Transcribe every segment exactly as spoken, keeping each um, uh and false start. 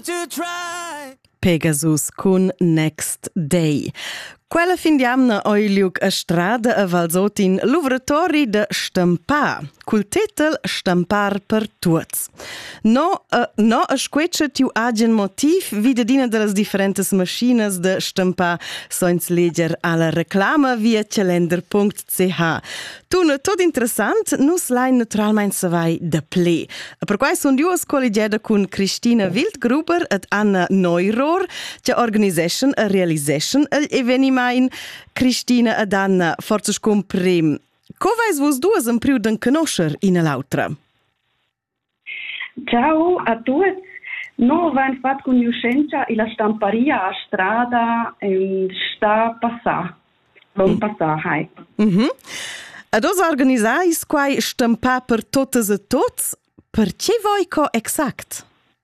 to try. Pegasus con Next Day. Quella fin di amna oi liug a strada a Valsot in l'uvratori de stampar, cul titel Stampar per tuots. No, uh, no a squetcha tiu agen motiv vide dina de las differentes maschines de stampar soins leger alla reclama via calendar punct c h. Tuna tot interessant, nus lein naturalmein savai de ple. Per quai son duas collegiada con Cristina Wildgruber et Anna Neurohr, che organisation a realisation el eveniment. Cristina ed Anna, forza scom prim. Co vais vos duas en priu d'en conoscer ina l'autra? Ciao a tutti. No vain fat conoscenza e la stamparia a strada e sta passà. Bon mm. passà, hai. Mhm. Ad os organisais quai stampar per totes e tots? Per che voi co exact?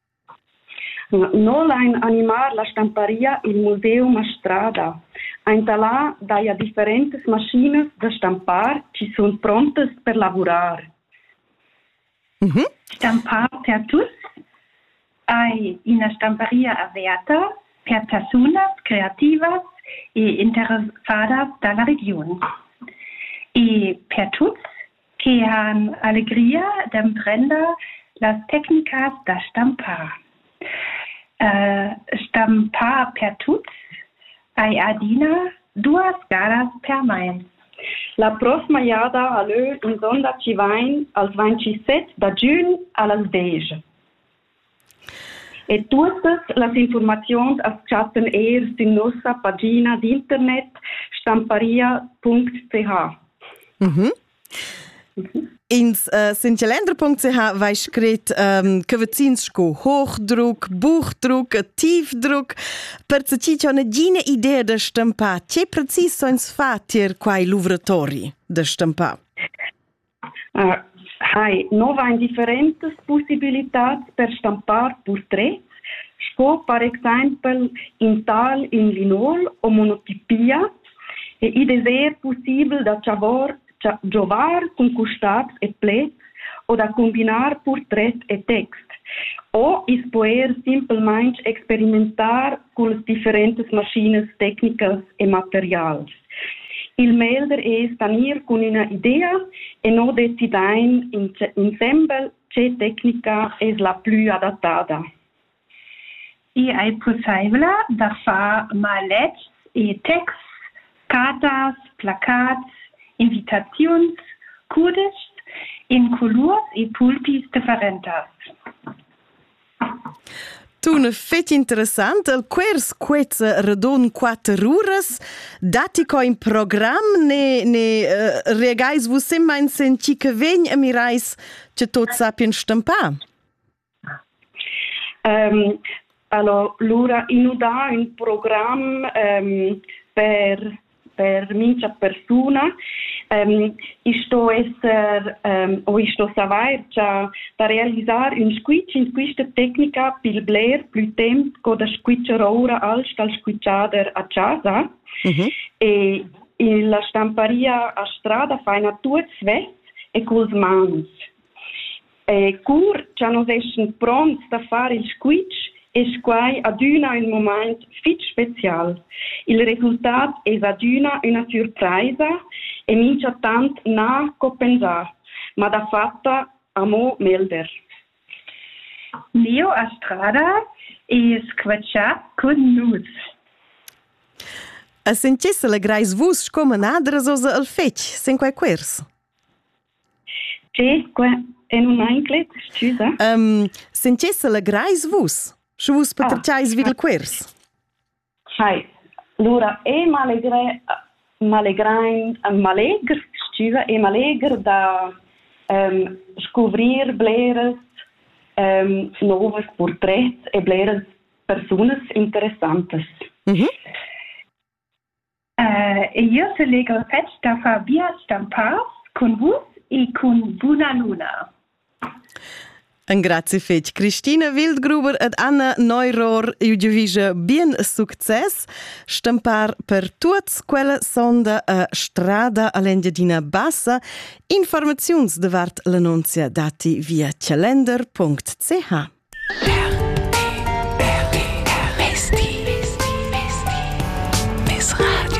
No lein animar la stamparia il museum a strada. Aintalà daia differentes maschines de stampar ci sun prontes per lavorar. Mhm. Stampar per tuts ai ina stamparia averta per personas creativas e interessadas dalla regione. E per tuts che han allegria d'emprender las técnicas da stampar. Uh, stampar per tuts ai adina duas garas per main. La prossima iada all'eu in sonda ci vain al ventisette da giugn allas dege. E tutte las informazioni as chatten eir sin nostra pagina d'internet stamparia punct c h. Mhm. Mhm. Ins uh, sinchalender punct c h vai scret um, cavazinsco hochdruck, buchdruck, tiefdruck. Per ci c'è una gina idea da stampar. Che precis soins fatir quai luvratori da stampar? Uh, hai, no vain differentes possibilitats per stampar portrets. Sco, per exempel, in tal, in linol o monotipia. E id eser possibile da chavor giovar con custats e plets o da combinar portret e text. O is poer simplemente experimentar con las differentes maschines técnicas e materials. Il melder es tanir con una idea e no decidain insemble che tecnica es la più adattata. E è possibile da far malets e text, cartas, placats, invitations, codes in colors e pulpis differentas. Tu ne fet interessant, el quers quetza redon quattro ures, dati co in program, ne, ne uh, regais vus semmain senti che vegn e mirais che tot sapien stampar? Um, allora, l'ura inuda un program um, per per mincha persona um, isto esser um, o isto savoir cha da realizar un squitch in questa tecnica pil bler più temp co da squitcher ora als dal squitchader a casa. Mm-hmm. E in la stamparia a strada fa una tuts ves e cos mans. E cur cha nos eschen pronts da fare il squitch es quai aduna un moment fit special. Il resultat es aduna una surpresa e mincha tant na co pensar, ma da fatta a mo melder. Neo a strada e squacciat con nus. A sentesse la grais vus come nadras osa al fetch, sen quai quers? Che, qua, en un inclet, scusa? Um, sentesse la grais vus? Se vus paterciais ah. videl quers? Hai, allora, e malegre, malegrein, malegr, scusa, e malegr da um, scovrir bleres um, novos portrets e bleres personas interessantes. Mm-hmm. Uh, e io se lego il pezzo da far via stampar con vus e con Buna Luna. Un grazie fetch. Cristina Wildgruber ed Anna Neurohr ju giuvisce bien success stampar per tuts quella sonda a strada all'Engiadina Bassa. Informaziuns davart l'annunzia dati via calendar punct c h. S Radio.